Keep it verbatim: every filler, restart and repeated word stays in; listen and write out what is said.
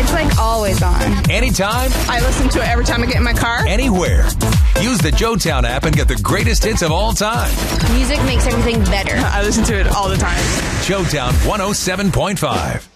It's like always on. Anytime. I listen to it every time I get in my car. Anywhere. Use the Joetown app and get the greatest hits of all time. Music makes everything better. I listen to it all the time. Joetown one oh seven point five.